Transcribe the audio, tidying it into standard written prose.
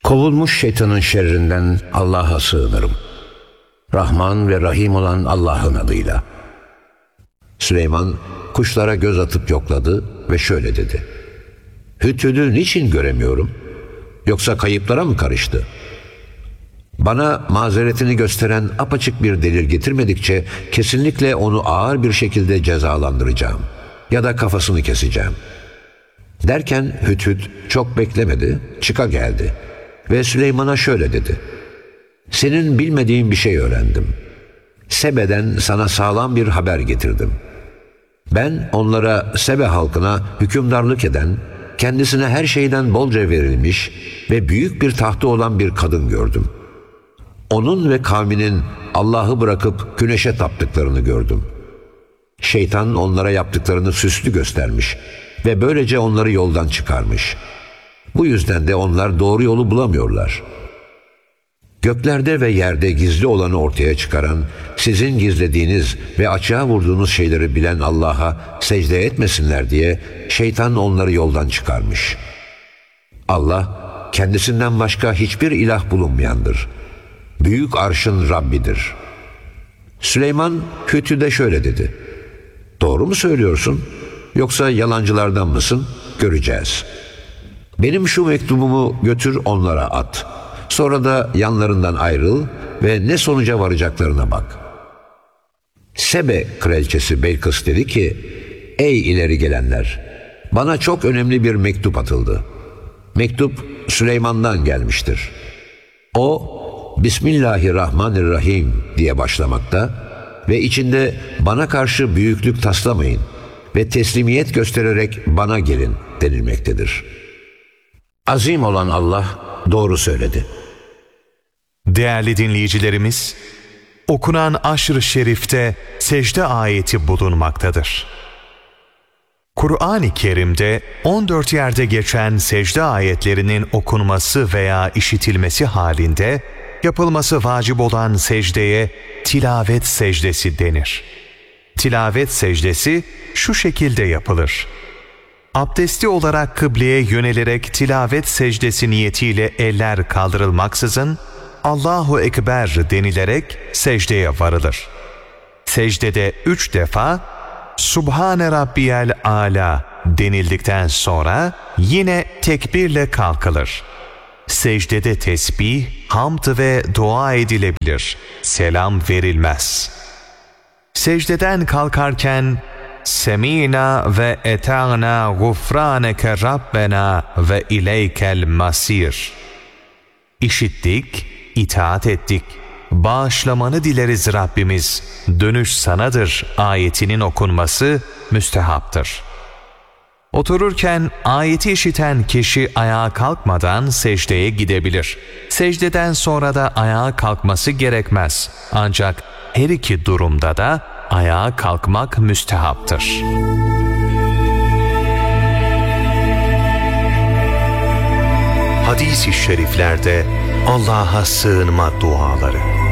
Kovulmuş şeytanın şerrinden Allah'a sığınırım. Rahman ve Rahim olan Allah'ın adıyla. Süleyman kuşlara göz atıp yokladı ve şöyle dedi: Hüdhüd'ü niçin göremiyorum? Yoksa kayıplara mı karıştı? Bana mazeretini gösteren apaçık bir delil getirmedikçe kesinlikle onu ağır bir şekilde cezalandıracağım ya da kafasını keseceğim. Derken Hüdhüd çok beklemedi, çıka geldi ve Süleyman'a şöyle dedi: Senin bilmediğin bir şey öğrendim. Sebe'den sana sağlam bir haber getirdim. Ben onlara Sebe halkına hükümdarlık eden, kendisine her şeyden bolca verilmiş ve büyük bir tahtı olan bir kadın gördüm. Onun ve kavminin Allah'ı bırakıp güneşe taptıklarını gördüm. Şeytan onlara yaptıklarını süslü göstermiş ve böylece onları yoldan çıkarmış. Bu yüzden de onlar doğru yolu bulamıyorlar. Göklerde ve yerde gizli olanı ortaya çıkaran, sizin gizlediğiniz ve açığa vurduğunuz şeyleri bilen Allah'a secde etmesinler diye şeytan onları yoldan çıkarmış. Allah, kendisinden başka hiçbir ilah bulunmayandır. Büyük arşın Rabbidir. Süleyman Hüdhüd'e şöyle dedi: Doğru mu söylüyorsun? Yoksa yalancılardan mısın? Göreceğiz. Benim şu mektubumu götür onlara at. Sonra da yanlarından ayrıl ve ne sonuca varacaklarına bak. Sebe kraliçesi Belkıs dedi ki: Ey ileri gelenler! Bana çok önemli bir mektup atıldı. Mektup Süleyman'dan gelmiştir. O, Bismillahirrahmanirrahim diye başlamakta ve içinde bana karşı büyüklük taslamayın ve teslimiyet göstererek bana gelin denilmektedir. Azim olan Allah doğru söyledi. Değerli dinleyicilerimiz, okunan Aşr-ı Şerif'te secde ayeti bulunmaktadır. Kur'an-ı Kerim'de 14 yerde geçen secde ayetlerinin okunması veya işitilmesi halinde yapılması vacip olan secdeye tilavet secdesi denir. Tilavet secdesi şu şekilde yapılır: Abdestli olarak kıbleye yönelerek tilavet secdesi niyetiyle eller kaldırılmaksızın Allahu Ekber denilerek secdeye varılır. Secdede 3 defa Subhane Rabbiyel Âlâ denildikten sonra yine tekbirle kalkılır. Secdede tesbih, hamd ve dua edilebilir. Selam verilmez. Secdeden kalkarken Semînâ ve etâna gufrâneke Rabbena ve ileykel masîr. İşittik, itaat ettik. Bağışlamanı dileriz Rabbimiz. Dönüş sanadır ayetinin okunması müstehaptır. Otururken ayeti işiten kişi ayağa kalkmadan secdeye gidebilir. Secdeden sonra da ayağa kalkması gerekmez. Ancak her iki durumda da ayağa kalkmak müstehaptır. Hadis-i şeriflerde Allah'a sığınma duaları.